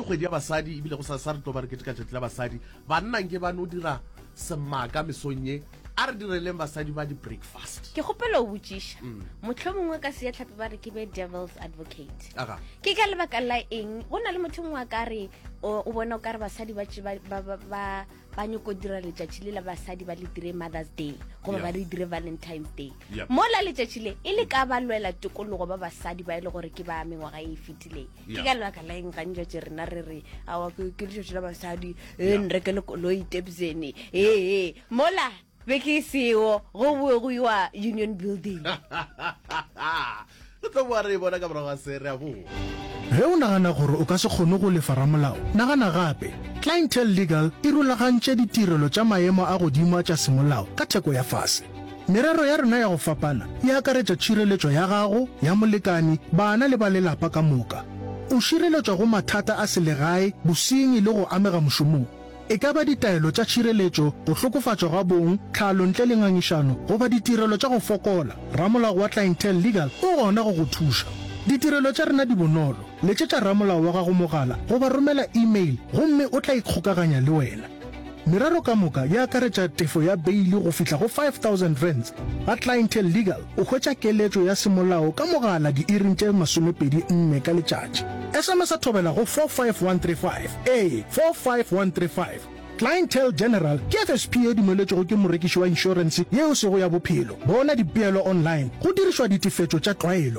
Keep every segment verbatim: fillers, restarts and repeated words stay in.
kgwedi ya basadi ebile go sa sa re tlo ba re keteka tšatši la basadi banna nke ba no dira semaka mesong ye a re direleng basadi ba di breakfast ke gopela o botšiša motlho mongwe ka se ya tlhape ba re ke be devil's advocate aga ke ka lebaka la eng go na le motho mongwe a ka re o o bona o ka re basadi ba tše ba ba ba ba ba nyoko dira letšatši le la basadi ba le dire Mother's Day goba ba re dire Valentine's Day Yep. mo la letšatši le e le ka ba lwela tokologo ba basadi ba e le gore ke ba mengwaga e e fetileng ke Yeah. ka lebaka la eng gantša tše rena re re awa ke ke letšatši la basadi e nrekele koloi tebsene ee mola be ke seo go boe go iwa Union Building re tlo boa re e bona ka morago ga sere ya boa ge o nagana gore o ka se kgone go lefa ramolao nagana gape clientele legal e rulagantše ditirelo tša maemo a godimo a tša semolao ka theko ya fase merero ya rena ya go fapana e akaretša tšhireletšo ya gago ya molekani bana le ba lelapa ka moka o šireletšwa go mathata a selegae bosenyi le go amega mošomong e ka ba ditaelo tša tšhireletšo go hlokofatšwa ga bong tlhalo ntle le ngangišano goba ditirelo tša go fokola ramolao wa clientele legal o gona go go thuša ditirelo tša rena di bonolo letšetša ramolao wa gago mogala goba romela email gomme o tla ikgokaganya le wena merero ka moka ya akaretša tefo ya beili go fihla go five thousand rands ga clientele legal o hwetša keletšo ya semolao ka mogala diiring tše masomepedi nne ka letšatši sms a thobela go four five one three five ee four five one three five clientele general ke F S P e dumeletšego ke morekiši wa inšorense yeo sego ya bophelo bona dipeelo online go dirišwa ditefetšo tša tlwaelo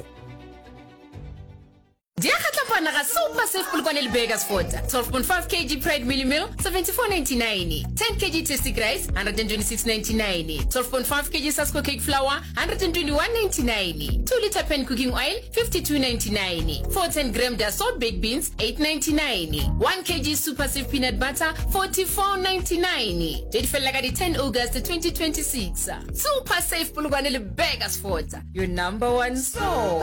Diakhatlapana ga Super Safe Polokwane le Bakersford. twelve point five kilograms Pride Mini Meal, seventy-four ninety-nine. ten kilograms Tasty Rice, one hundred twenty-six ninety-nine. twelve point five kilograms Sasko Cake Flour, one hundred twenty-one ninety-nine. two liter Pen Cooking Oil, fifty-two ninety-nine. four ten gram Dassault Baked Beans, eight ninety-nine. one kilogram Super Safe Peanut Butter, forty-four ninety-nine. Date for like ten August twenty twenty-six. Super Safe Polokwane le Bakersford. Your number one store.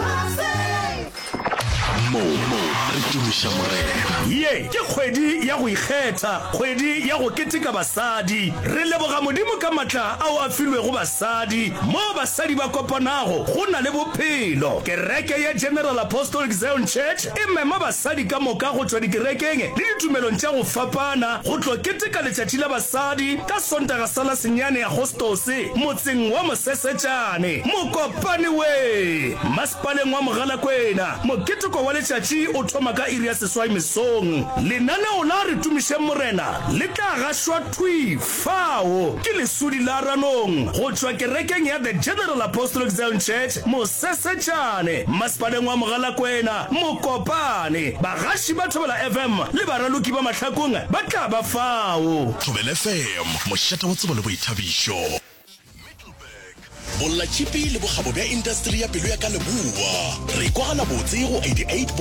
mo mo re tumisha morena ye ke kgwedi ya go ikgetha kgwedi ya go keteka basadi re leboga modimo ka matla ao a filwe go basadi mo basadi ba kopanago go na le bophelo kereke ya General Apostolic Zion Church e mema basadi ka moka go tswa dikerekeng le ditumelong tša go fapana go tlo keteka letšatši la basadi ka sontaga sala senyane ya Agostose motseng wa Mosesetšane mokopane we maspaleng wa Mogalakwena moketeko wa letšatši o thoma ka iri ya seswai mesong lenaneo la re tumiše morena le tla gašwa thui fao ke lesudi la ranong go tšwa kerekeng ya the General Apostolic Zion Church Mosesetšane maspaleng wa Mogalakwena mokopane bagaši ba Thobela F M le baraloki ba mahlakong ba tla ba fao Thobela F M mošata wa tsebo le boithabišo bolla chipi le bogabo bja industry ya pelo ya ka leboa re kwagala botse go eighty-eight